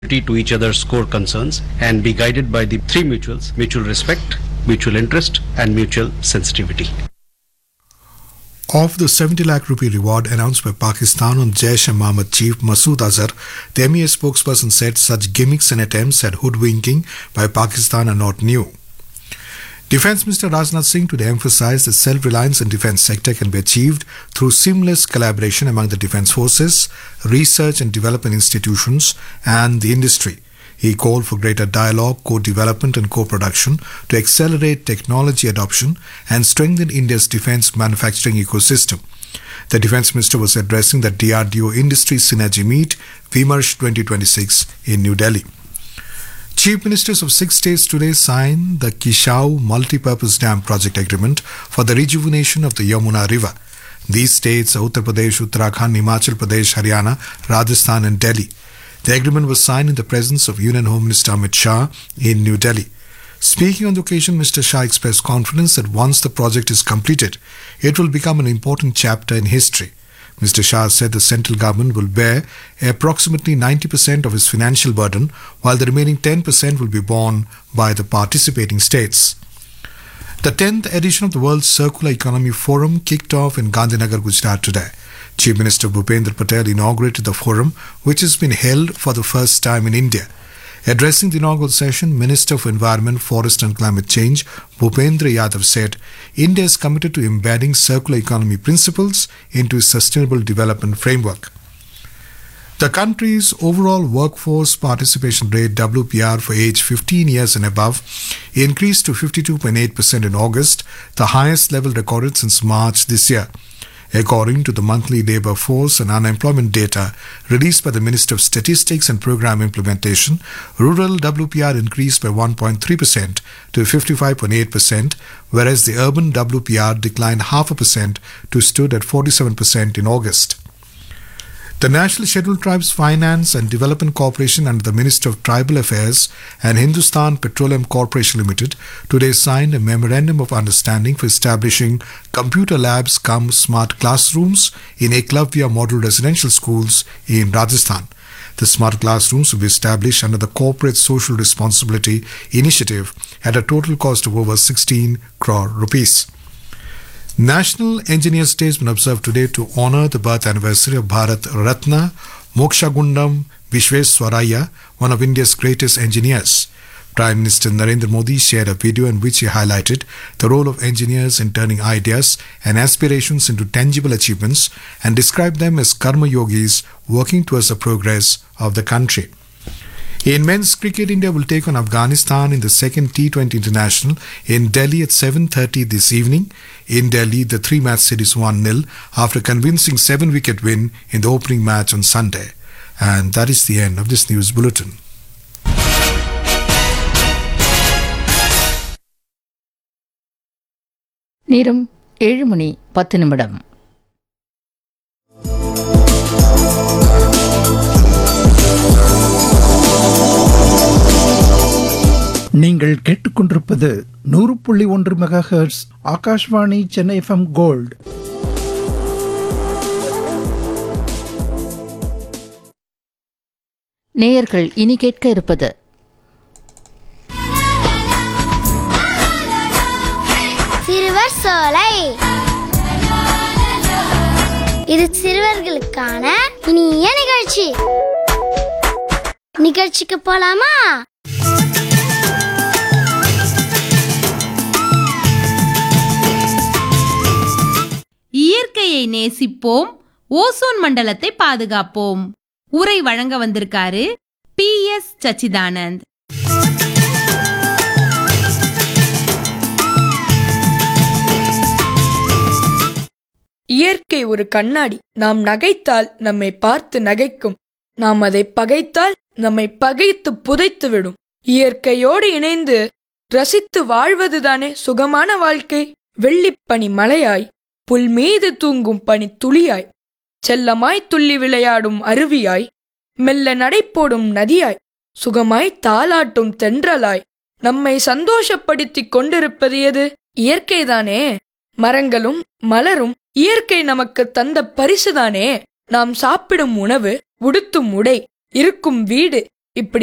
to each other's core concerns and be guided by the three mutuals: mutual respect, mutual interest, and mutual sensitivity. Of the 70 lakh rupee reward announced by Pakistan on Jaish-e-Mohammed chief Masood Azhar, the MEA spokesperson said such gimmicks and attempts at hoodwinking by Pakistan are not new. Defence Minister Rajnath Singh today emphasised that self-reliance in defence sector can be achieved through seamless collaboration among the defence forces, research and development institutions and the industry. He called for greater dialogue, co-development and co-production to accelerate technology adoption and strengthen India's defence manufacturing ecosystem. The Defence Minister was addressing the DRDO Industry Synergy Meet, Vimarsh 2026 in New Delhi. Chief Ministers of 6 states today signed the Kishau Multi-Purpose Dam Project Agreement for the rejuvenation of the Yamuna River. These states are Uttar Pradesh, Uttarakhand, Himachal Pradesh, Haryana, Rajasthan and Delhi. The agreement was signed in the presence of Union Home Minister Amit Shah in New Delhi. Speaking on the occasion, Mr. Shah expressed confidence that once the project is completed, it will become an important chapter in history. Mr. Shah said the central government will bear approximately 90% of its financial burden, while the remaining 10% will be borne by the participating states. The 10th edition of the World Circular Economy Forum kicked off in Gandhinagar, Gujarat today. Chief Minister Bhupendra Patel inaugurated the forum, which has been held for the first time in India. Addressing the inaugural session, Minister for Environment, Forest and Climate Change, Bhupendra Yadav said, India is committed to embedding circular economy principles into its sustainable development framework. The country's overall workforce participation rate, WPR, for age 15 years and above increased to 52.8% in August, the highest level recorded since March this year. According to the monthly labour force and unemployment data released by the Ministry of Statistics and Programme Implementation, rural WPR increased by 1.3% to 55.8%, whereas the urban WPR declined 0.5% to stood at 47% in August. The National Scheduled Tribes Finance and Development Corporation under the Minister of Tribal Affairs and Hindustan Petroleum Corporation Limited today signed a Memorandum of Understanding for establishing computer labs cum smart classrooms in Eklavya Model Residential Schools in Rajasthan. The smart classrooms will be established under the Corporate Social Responsibility Initiative at a total cost of over 16 crore rupees. National Engineers Day has been observed today to honour the birth anniversary of Bharat Ratna Mokshagundam Vishweswaraya, one of India's greatest engineers. Prime Minister Narendra Modi shared a video in which he highlighted the role of engineers in turning ideas and aspirations into tangible achievements and described them as karma yogis working towards the progress of the country. In men's cricket, India will take on Afghanistan in the second T20 International in Delhi at 7:30 this evening. In Delhi, the three-match series 1-0 after a convincing 7-wicket win in the opening match on Sunday. And that is the end of this news bulletin. நேரம் 7:10. நீங்கள் கேட்டுக்கொண்டிருப்பது 100.1 megahertz Akashvani Chennai FM gold. நேயர்கள் இனி கேட்க இருப்பது சிறுவர் சோலை. இது சிறுவர்களுக்கான இனிய நிகழ்ச்சி. நிகழ்ச்சிக்கு போலாமா? இயற்கையை நேசிப்போம், ஓசோன் மண்டலத்தை பாதுகாப்போம். உரை வழங்க வந்திருக்காரு PS சச்சிதானந்த். இயற்கை ஒரு கண்ணாடி. நாம் நகைத்தால் நம்மை பார்த்து நகைக்கும், நாம் அதை பகைத்தால் நம்மை பகைத்து புதைத்துவிடும். இயற்கையோடு இணைந்து ரசித்து வாழ்வதுதானே சுகமான வாழ்க்கை. வெள்ளிப்பனி மலையாய், புல் மீது தூங்கும் பனி துளியாய், செல்லமாய் துள்ளி விளையாடும் அருவியாய், மெல்ல நடைபோடும் நதியாய், சுகமாய் தாலாட்டும் தென்றலாய் நம்மை சந்தோஷப்படுத்திக் கொண்டிருப்பது எது? இயற்கைதானே. மரங்களும் மலரும் இயற்கை நமக்கு தந்த பரிசுதானே. நாம் சாப்பிடும் உணவு, உடுத்தும் உடை, இருக்கும் வீடு இப்படி